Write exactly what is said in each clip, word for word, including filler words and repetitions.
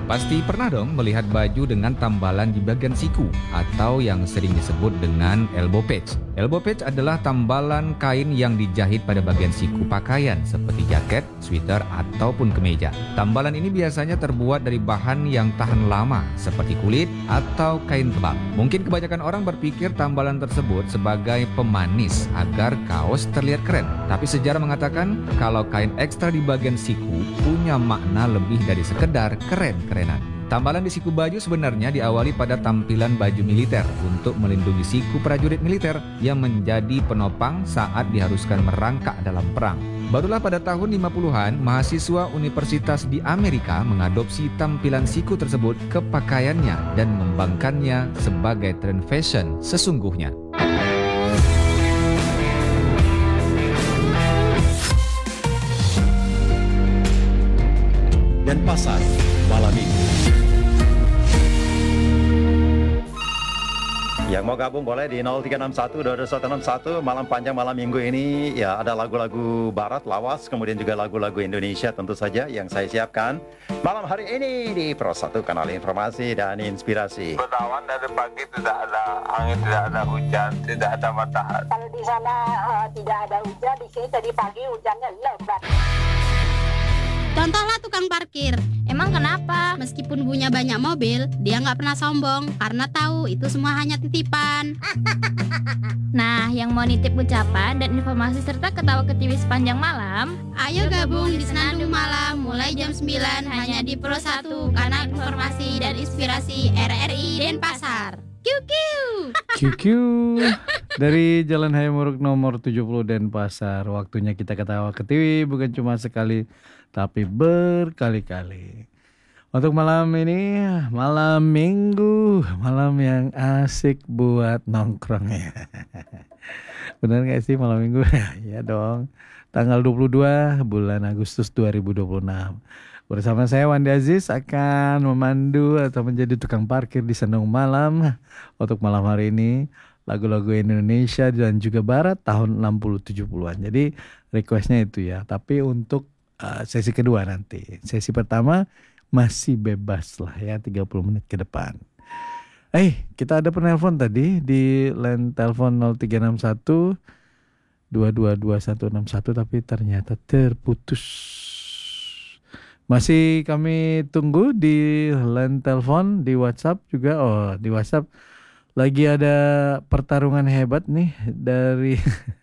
Pasti pernah dong melihat baju dengan tambalan di bagian siku atau yang sering disebut dengan elbow patch. Elbow patch adalah tambalan kain yang dijahit pada bagian siku pakaian seperti jaket, sweater, ataupun kemeja. Tambalan ini biasanya terbuat dari bahan yang tahan lama seperti kulit atau kain tebal. Mungkin kebanyakan orang berpikir tambalan tersebut sebagai pemanis agar kaos terlihat keren. Tapi sejarah mengatakan kalau kain ekstra di bagian siku punya makna lebih dari sekedar keren-kerenan. Tambalan di siku baju sebenarnya diawali pada tampilan baju militer untuk melindungi siku prajurit militer yang menjadi penopang saat diharuskan merangkak dalam perang. Barulah pada tahun lima puluhan, mahasiswa universitas di Amerika mengadopsi tampilan siku tersebut ke pakaiannya dan mengembangkannya sebagai tren fashion sesungguhnya. Dan pasar malam minggu. Yang mau gabung boleh di nol tiga enam satu dua dua satu enam satu. Malam panjang malam minggu ini ya ada lagu-lagu barat lawas, kemudian juga lagu-lagu Indonesia tentu saja yang saya siapkan malam hari ini di Pro satu Kanal Informasi dan Inspirasi. Bertawan dari pagi tidak ada angin, tidak ada hujan, tidak ada matahari. Kalau di sana uh, tidak ada hujan, di sini tadi pagi hujannya lebat. Contohlah tukang parkir. Emang kenapa? Meskipun punya banyak mobil, dia nggak pernah sombong karena tahu itu semua hanya titipan. Nah, yang mau nitip ucapan dan informasi serta ketawa ketiwi sepanjang malam, ayo gabung di Senandung Malam mulai jam sembilan hanya di Pro satu Kanal Informasi dan Inspirasi R R I Denpasar. Kiu kiu. Kiu kiu. Dari Jalan Hayamuruk nomor tujuh puluh Denpasar. Waktunya kita ketawa ketiwi bukan cuma sekali tapi berkali-kali. Untuk malam ini, malam minggu, malam yang asik buat nongkrong ya. Benar gak sih malam minggu? Ya dong. Tanggal dua puluh dua bulan Agustus dua ribu dua puluh enam. Bersama saya Wandi Aziz akan memandu atau menjadi tukang parkir di Senandung Malam. Untuk malam hari ini, lagu-lagu Indonesia dan juga Barat tahun enam puluh tujuh puluhan. Jadi requestnya itu ya. Tapi untuk uh, sesi kedua nanti. Sesi pertama masih bebas lah ya, tiga puluh menit ke depan. Eh, kita ada penelpon tadi di line telepon nol tiga enam satu dua dua dua satu enam satu tapi ternyata terputus. Masih kami tunggu di line telepon, di WhatsApp juga. Oh, di WhatsApp lagi ada pertarungan hebat nih dari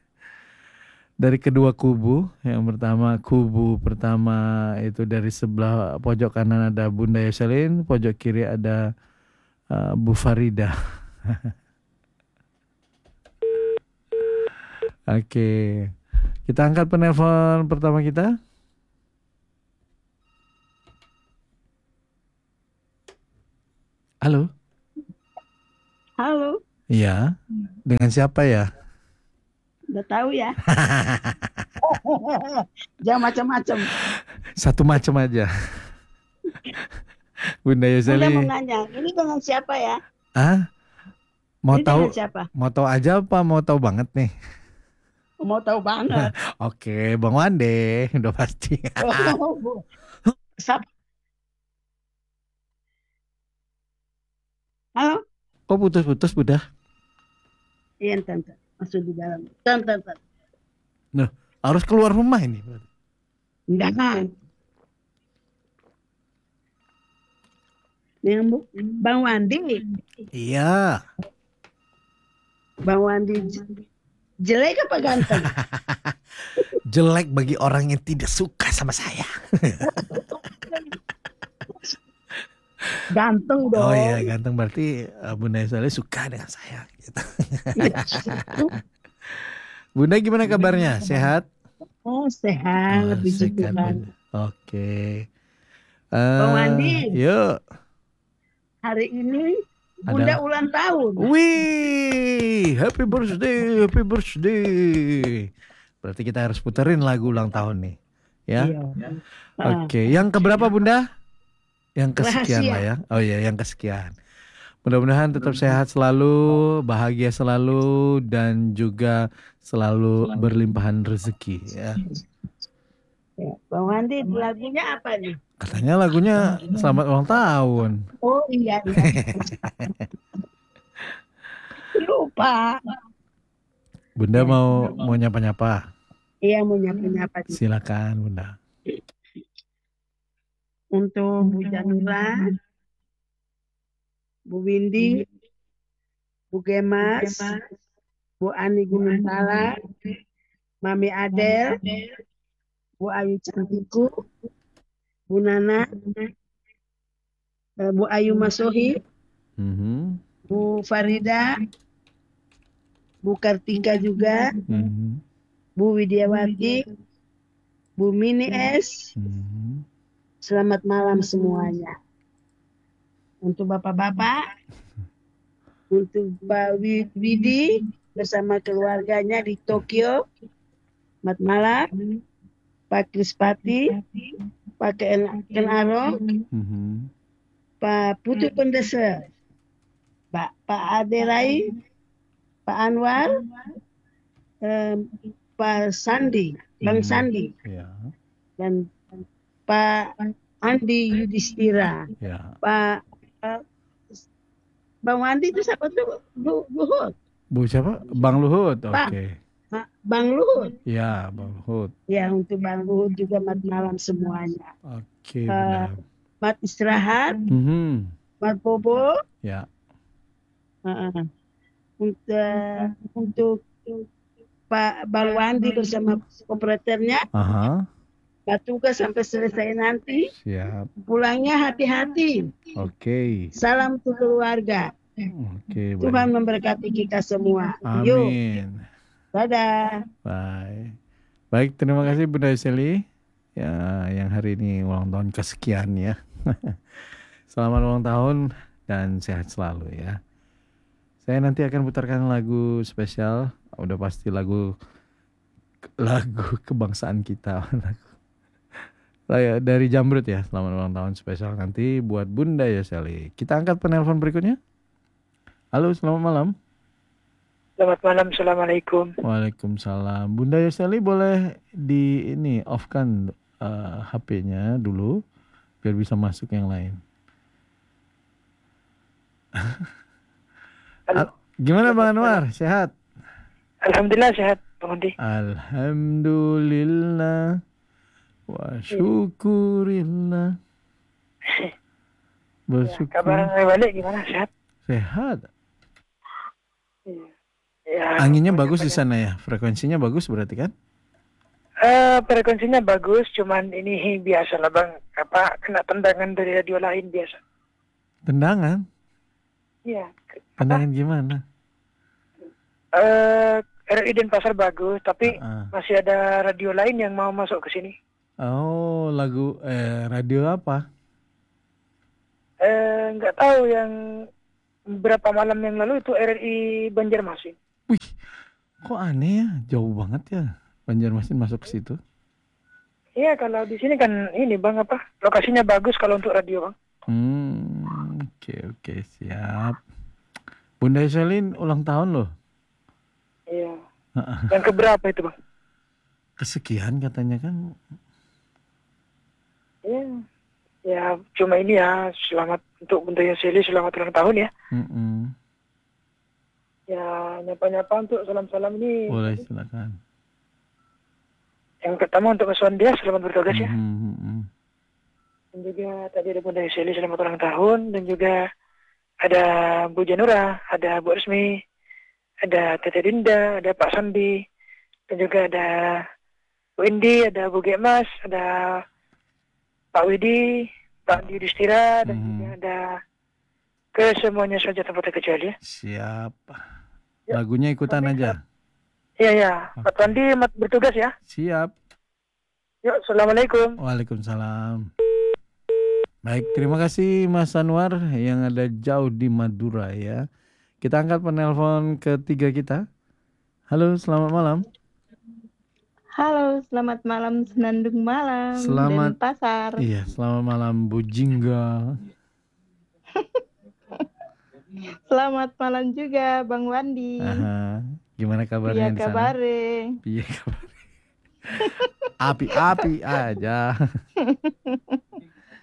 dari kedua kubu. Yang pertama, kubu pertama itu dari sebelah pojok kanan ada Bunda Yoselin, pojok kiri ada uh, Bu Farida. Oke, kita angkat penelpon pertama kita. Halo. Halo. Iya. Dengan siapa ya? Udah tahu ya. Jangan macam-macam. Satu macam aja. Bunda Yoseli. Bunda mau nanya, ini dengan siapa ya? Ah? Mau ini tahu? Siapa? Mau tahu aja apa mau tahu banget nih? Mau tahu banget. Oke, Bang Wande, udah pasti. Halo? Kok putus-putus, Bunda? Iya, tante. Masuk di dalam. Tante, tante. Nah, harus keluar rumah ini. Enggak kan? Nih, Bu. Bang Wandi. Iya. Bang Wandi jelek apa ganteng? Jelek bagi orang yang tidak suka sama saya. Ganteng dong. Oh iya, ganteng berarti uh, Bunda Yoseli suka dengan saya gitu. Bunda gimana kabarnya? Sehat? Oh, sehat, Oh, puji sehat, Tuhan. Bunda. Oke. Bang Uh, Wandi. Yuk. Hari ini Bunda Ada- ulang tahun. Wih, happy birthday, happy birthday. Berarti kita harus puterin lagu ulang tahun nih, ya. Iya. Ah, Oke, yang keberapa Bunda? Yang kesekian Rahasia. lah ya. Oh iya, yang kesekian. Mudah-mudahan tetap sehat selalu, bahagia selalu, dan juga selalu berlimpahan rezeki ya. ya. Bang Wandi, lagunya apa nih? Katanya lagunya selamat ulang tahun. Oh iya, iya. Lupa. Bunda mau mau nyapa-nyapa. Iya, mau nyapa-nyapa. Silakan Bunda. Untuk Bu Janura, Bu Windy, Bu Gemas, Bu Ani Gunung Tala, Mami Adel, Bu Ayu Cantiku, Bu Nana, eh, Bu Ayu Masohi, Mhm. Bu Farida, Bu Kartika juga, Mhm. Bu Widiawati, Bu Mini S. Mhm. Selamat malam semuanya. Untuk bapak-bapak, untuk Pak Wi- Widi bersama keluarganya di Tokyo. Selamat malam. Pak Krispati, Pak Ken Ken Arok, Mhm. Pak Putu Pendesa, Pak Pak Aderai, Pak Anwar, em, Pak Sandi, Bang Mhm. Sandi, Ya, dan Pak Andi Yudhistira, ya. Pak eh, Bang Andi itu siapa tuh? Lu- Luhut, Bu siapa? Bang Luhut. Oke. Pak. Ma- Bang Luhut. Ya, Bang Luhut. Ya, untuk Bang Luhut juga selamat malam semuanya. Oke, Eh, Bunda. Mat istirahat, Mhm. Mat bobo, Ya. Heeh. untuk untuk Pak Bang Wandi bersama operatornya, Aha. Pak tugas sampai selesai nanti. Siap. Pulangnya hati-hati. Oke. Salam untuk keluarga. Oke, Tuhan baik. memberkati kita semua. Yuk, Amin. dadah. Bye. Baik, terima kasih Bunda Seli ya yang hari ini ulang tahun kesekian ya. Selamat ulang tahun dan sehat selalu ya. Saya nanti akan putarkan lagu spesial, udah pasti lagu lagu kebangsaan kita. Lagu dari Jamrut ya. Selamat ulang tahun spesial nanti buat Bunda Yoseli. Kita angkat penelpon berikutnya. Halo, selamat malam. Selamat malam, Assalamualaikum. Waalaikumsalam. Bunda Yoseli boleh di ini off-kan uh, H P-nya dulu biar bisa masuk yang lain. Al- Gimana Bang Anwar? Sehat? Alhamdulillah sehat, Bang Andi. Alhamdulillah wa syukurillah. Bersyukur. Kabar balik gimana? Sehat? Sehat. Iya. Ya, Anginnya bagus di sana ya? Frekuensinya bagus berarti kan? eh, frekuensinya bagus, cuman ini biasa lah Bang. Apa kena tendangan dari radio lain biasa. Tendangan? Iya. Tendangan gimana? Eh, R R I Denpasar bagus, tapi Ah. masih ada radio lain yang mau masuk ke sini. Oh, lagu eh radio apa? Eh, nggak tahu yang beberapa malam yang lalu itu R R I Banjarmasin. Wih, kok aneh ya? Jauh banget ya. Banjarmasin masuk ke situ. Iya, kalau di sini kan ini Bang apa? Lokasinya bagus kalau untuk radio Bang. Hmm, oke oke siap. Bunda Selin ulang tahun loh. Iya. Yang keberapa itu Bang? Kesekian katanya kan. Iya. Ya, cuma ini ya, selamat untuk Bunda Yoseli, selamat ulang tahun ya. Mm-mm. Ya, nyapa-nyapa untuk salam-salam ini. Boleh silakan. Yang pertama untuk Mas Wandia, selamat bertugas ya. Mm-mm. Dan juga tadi ada Bunda Yoseli, selamat ulang tahun. Dan juga ada Bu Janura, ada Bu Resmi, ada Tete Dinda, ada Pak Sandi. Dan juga ada Bu Indi, ada Bu Gemas, ada Pak Widi, Pak Andi Yudhistira, dan Mhm. juga ada ke semuanya saja tanpa terkecuali ya. Siap. Ya. Lagunya ikutan aja. Iya, ya. Pak Wandi mat- bertugas ya. Siap. Yuk, Assalamualaikum. Waalaikumsalam. Baik, terima kasih Mas Anwar yang ada jauh di Madura ya. Kita angkat penelpon ketiga kita. Halo, selamat malam. Halo, selamat malam Senandung Malam Selamat- Denpasar. Iya, selamat malam Bu Jingga. Selamat malam juga Bang Wandi. Aha. Gimana kabarnya Iya di sana? kabare. Iya kabar. Api-api aja.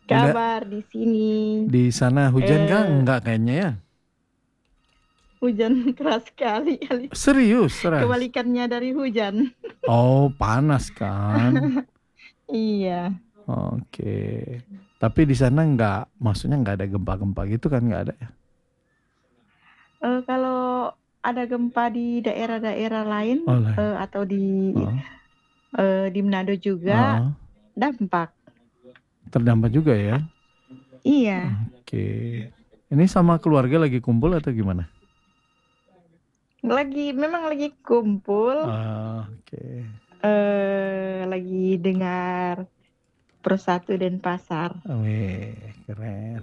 Kabar di sini Di sana hujan Eh. kah? Enggak kayaknya ya. hujan keras sekali kali. Serius, serius. Kebalikannya dari hujan. Oh, panas kan? Iya. Oke. Tapi di sana enggak, maksudnya enggak ada gempa-gempa gitu kan, enggak ada ya? Eh, kalau ada gempa di daerah-daerah lain Oh, lain. eh, atau di Oh. eh, di Manado juga Oh, dampak. terdampak juga ya? Iya. Oke. Ini sama keluarga lagi kumpul atau gimana? Lagi memang lagi kumpul, Ah, Oke. eh lagi dengar Persatu Denpasar. Wih, keren.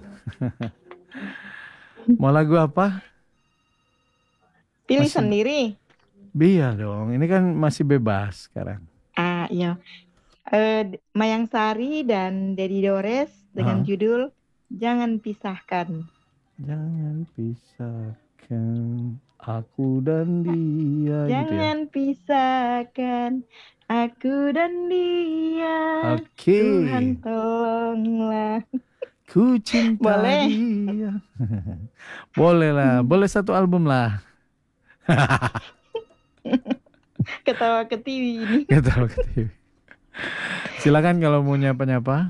Mau lagu apa? Pilih Masih- sendiri. Biar dong, ini kan masih bebas sekarang. Ah, iya. Eh, D- Mayang Sari dan Dedi Dores Ah. dengan judul Jangan Pisahkan. Jangan pisahkan aku dan dia gitu ya. Jangan pisahkan aku dan dia. Oke. Tuhan tolonglah. Ku cinta Boleh. dia. Boleh lah, boleh satu album lah. Ketawa ke T V ini. Ketawa ke T V. Silakan kalau mau nyapa-nyapa.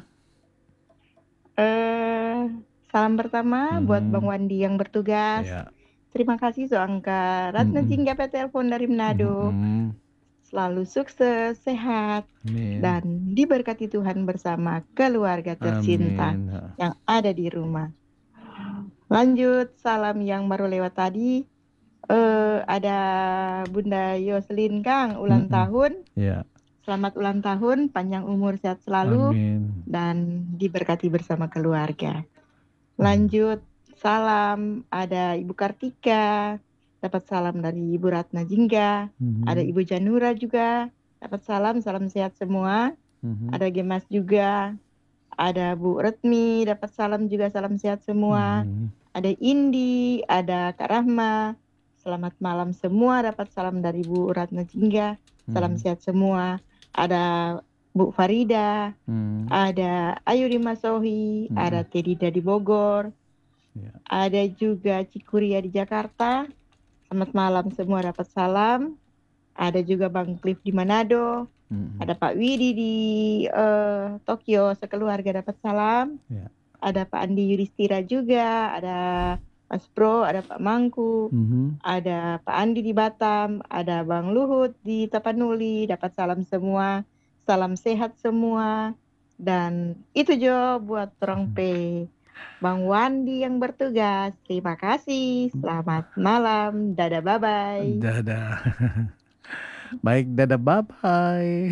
Eh, salam pertama buat Mhm. Bang Wandi yang bertugas. Ya. Terima kasih Soangka Ratna Mhm. Jingga P telepon dari Manado. Mhm. Selalu sukses, sehat, Amin. dan diberkati Tuhan bersama keluarga tercinta Amin. yang ada di rumah. Lanjut, salam yang baru lewat tadi. Eh, ada Bunda Yoselin Kang, ulang Mm-mm. tahun. Ya. Selamat ulang tahun, panjang umur, sehat selalu, Amin. dan diberkati bersama keluarga. Lanjut, salam ada Ibu Kartika, dapat salam dari Ibu Ratna Jingga, Mhm. ada Ibu Janura juga, dapat salam, salam sehat semua. Mhm. Ada Gemas juga, ada Bu Retmi, dapat salam juga, salam sehat semua. Mhm. Ada Indi, ada Kak Rahma, selamat malam semua, dapat salam dari Bu Ratna Jingga, salam Mhm. sehat semua. Ada Bu Farida, Mhm. ada Ayu di Masohi, Hmm. ada Tedida di Bogor, Ya. ada juga Cikuria di Jakarta. Selamat malam semua, dapat salam. Ada juga Bang Cliff di Manado, Mhm. ada Pak Widi di eh, Tokyo, sekeluarga dapat salam. Ya. Ada Pak Andi Yudhistira juga, ada Mas Bro, ada Pak Mangku, Mhm. ada Pak Andi di Batam, ada Bang Luhut di Tapanuli, dapat salam semua, salam sehat semua, dan itu Jo buat orang P. Bang Wandi yang bertugas, terima kasih, selamat malam, dadah bye-bye. Dadah. Baik, dadah bye-bye.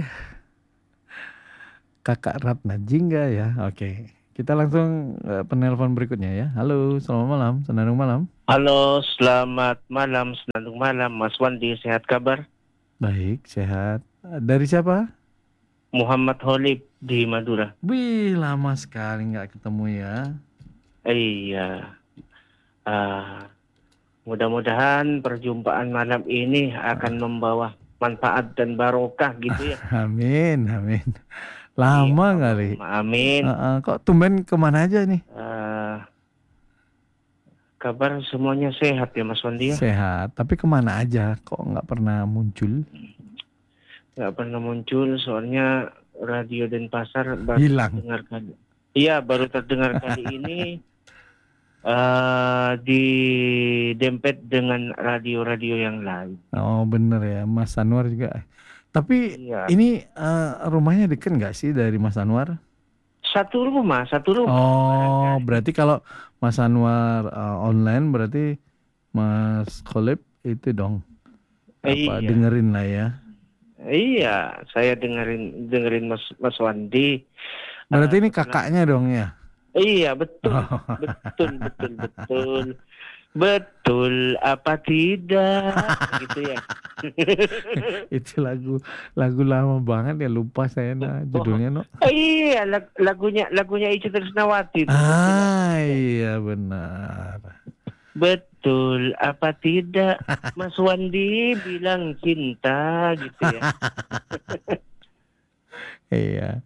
Kakak Ratna Jingga ya. Oke. Kita langsung eh, penelpon berikutnya ya. Halo, selamat malam, senandung malam. Halo, selamat malam, senandung malam, Mas Wandi, sehat kabar? Baik, sehat. Dari siapa? Muhammad Holib di Madura. Wih, lama sekali nggak ketemu ya. Iya. Ah, mudah-mudahan perjumpaan malam ini akan membawa manfaat dan barokah gitu ya. Amin, amin. Lama kali. Amin. Uh, uh, kok tumben kemana aja nih? Ah, kabar semuanya sehat ya Mas Wandi ya? Sehat, tapi kemana aja? Kok nggak pernah muncul? Nggak pernah muncul soalnya radio Denpasar baru Hilang. terdengar kali. Iya, baru terdengar kali ini eh didempet dengan radio-radio yang lain. Oh bener ya, Mas Anwar juga. Tapi Iya. ini eh, rumahnya deket nggak sih dari Mas Anwar? Satu rumah, satu rumah. Oh, berarti kalau Mas Anwar eh, online berarti Mas Kholib itu dong. Apa Iya. dengerin lah ya. Iya, saya dengerin dengerin Mas Mas Wandi. Berarti ini kakaknya dong ya. Iya, betul. Betul, betul, betul. Betul apa tidak gitu ya. Itu lagu lagu lama banget ya, lupa saya nah, judulnya no. Iya, lag- lagunya lagunya Ica Trisnawati. Ah iya benar. Betul apa tidak Mas Wandi bilang cinta gitu ya. Iya.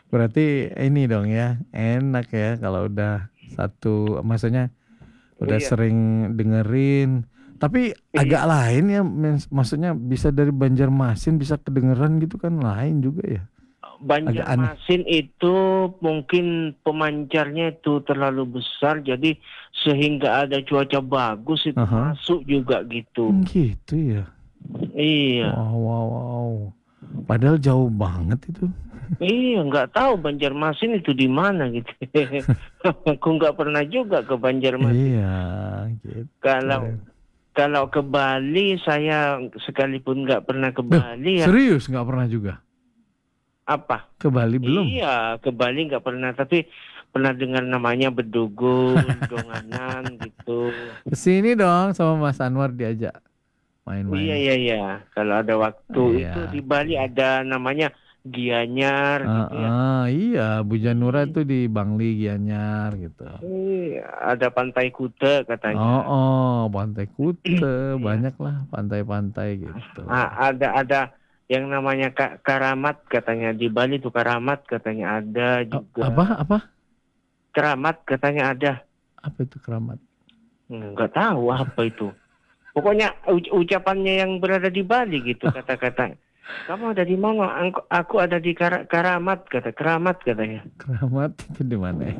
Berarti ini dong ya, enak ya kalau udah satu, maksudnya udah Iya. sering dengerin. Tapi agak lain ya, mens- maksudnya bisa dari Banjarmasin bisa kedengeran gitu kan, lain juga ya. Banjarmasin itu mungkin pemancarnya itu terlalu besar, jadi sehingga ada cuaca bagus itu Aha. masuk juga gitu. Hmm, gitu ya. Iya. Wow, wow, wow. Padahal jauh banget itu. Iya, nggak tahu Banjarmasin itu di mana gitu. Aku nggak pernah juga ke Banjarmasin. Iya, gitu. Kalau kalau ke Bali, saya sekalipun nggak pernah ke Bali ya. Serius nggak pernah juga? Apa? Ke Bali belum? Iya, ke Bali nggak pernah, tapi pernah dengar namanya Bedugul, Donganan gitu. Kesini dong sama Mas Anwar diajak main-main. Iya iya iya. Kalau ada waktu Iya. itu di Bali ada namanya Gianyar Ah, gitu ya. ah, iya, Bu Janura itu di Bangli Gianyar gitu. Iya, ada Pantai Kuta katanya. Oh, oh, Pantai Kuta, banyak lah pantai-pantai gitu. Ah, ada ada yang namanya Ka- Karamat katanya di Bali tuh Karamat katanya ada juga. Apa? Apa? Keramat katanya ada. Apa itu keramat? Enggak tahu apa itu. Pokoknya uc- ucapannya yang berada di Bali gitu kata-kata. Kamu ada di mana? Aku, aku ada di Kar- Karamat kata Keramat katanya. Keramat itu di mana ya?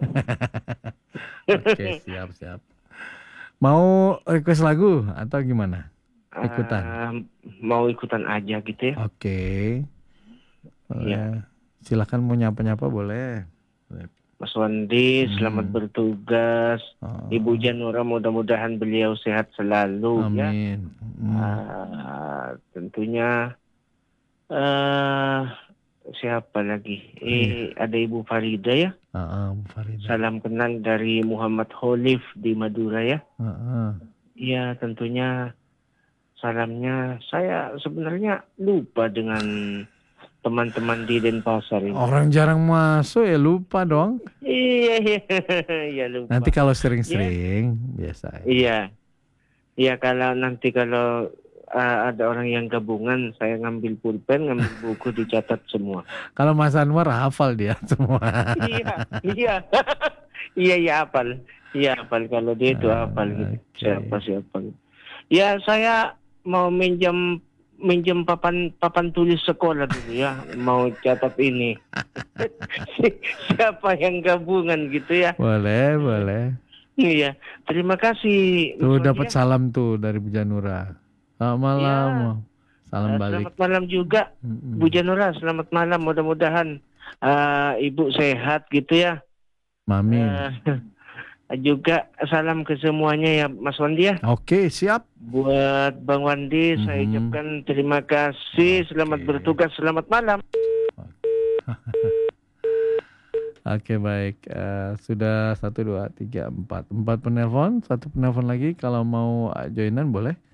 Oke, siap, siap. Mau request lagu atau gimana? Ikutan. Ah, mau ikutan aja gitu ya. Oke. Boleh. Iya. Silakan mau nyapa-nyapa boleh. Mas Wandi, selamat Hmm. bertugas. Oh. Ibu Janura, mudah-mudahan beliau sehat selalu ya. Amin. Hmm. Ah, tentunya eh siapa lagi? Eh ada Ibu Farida ya. Ah, ah, Bu Farida. Salam kenal dari Muhammad Holif di Madura ya. Ah, ah. Iya, tentunya salamnya saya sebenarnya lupa dengan teman-teman di Denpasar ini. Orang jarang masuk ya, lupa dong. Iya, iya, iya lupa. Nanti kalau sering-sering biasa. Iya, iya kalau nanti kalau uh, ada orang yang gabungan, saya ngambil pulpen, ngambil buku, dicatat semua. Kalau Mas Anwar hafal dia semua. Iya, iya, iya, iya hafal, iya hafal kalau dia itu hafal gitu. Siapa siapa. Ya saya mau minjam minjem papan papan tulis sekolah dulu ya, mau catat ini. Siapa yang gabungan gitu ya? Boleh, boleh. Iya, terima kasih. Tuh Mas dapat Wandi ya. salam tuh dari Bu Janura. Selamat malam. Salam Eh, balik. Selamat malam juga, Mm-mm. Bu Janura. Selamat malam. Mudah-mudahan eh, Ibu sehat gitu ya. Mami. Eh, juga salam ke semuanya ya, Mas Wandi ya. Oke, siap. Buat Bang Wandi, saya Mhm. ucapkan terima kasih. Selamat bertugas. Selamat malam. Oke, baik. Eh, sudah satu, dua, tiga, empat. Empat penelpon. Satu penelpon lagi. Kalau mau joinan boleh.